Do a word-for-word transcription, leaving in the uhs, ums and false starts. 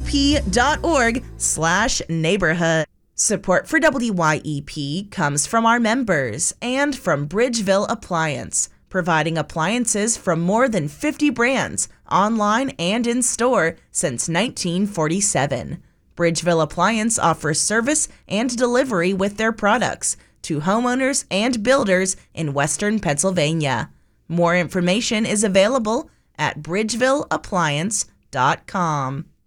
p dot org slash neighborhood. Support for W Y E P comes from our members and from Bridgeville Appliance, providing appliances from more than fifty brands, online and in store, since nineteen forty-seven. Bridgeville Appliance offers service and delivery with their products to homeowners and builders in Western Pennsylvania. More information is available at bridgeville appliance dot com.